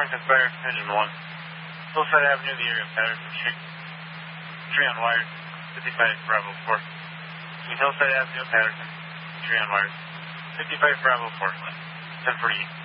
Farmington Fire, Engine 1. Hillside Avenue, the area of Patterson Street. Tree on wires, 55 Bravo 4. Between Hillside Avenue and Patterson, tree on wires, 55 Bravo 4. 1048.